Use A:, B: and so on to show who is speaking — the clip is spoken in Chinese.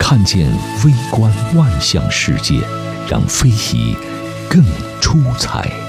A: 看见微观万象世界，让飞行更出彩。